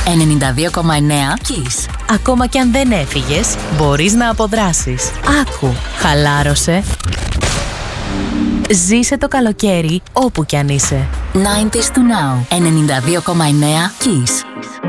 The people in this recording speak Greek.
92,9 Kiss. Ακόμα κι αν δεν έφυγες, μπορείς να αποδράσεις. Άκου, χαλάρωσε. Ζήσε το καλοκαίρι όπου κι αν είσαι. 90s to now. 92,9 Kiss.